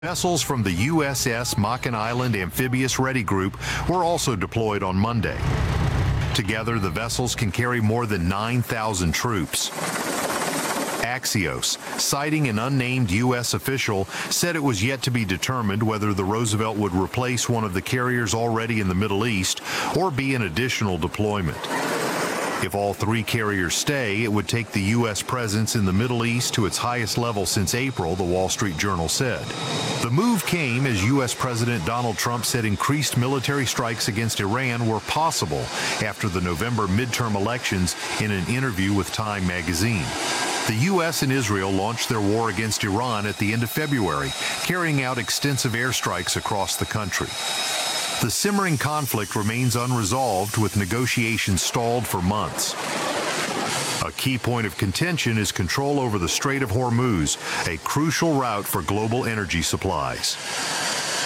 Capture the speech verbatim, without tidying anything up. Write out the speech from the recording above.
Vessels from the U S S Makin Island Amphibious Ready Group were also deployed on Monday. Together, the vessels can carry more than nine thousand troops. Axios, citing an unnamed U S official, said it was yet to be determined whether the Roosevelt would replace one of the carriers already in the Middle East or be an additional deployment. If all three carriers stay, it would take the U S presence in the Middle East to its highest level since April, the Wall Street Journal said. The move came as U S President Donald Trump said increased military strikes against Iran were possible after the November midterm elections in an interview with Time magazine. The U S and Israel launched their war against Iran at the end of February, carrying out extensive airstrikes across the country. The simmering conflict remains unresolved, with negotiations stalled for months. A key point of contention is control over the Strait of Hormuz, a crucial route for global energy supplies.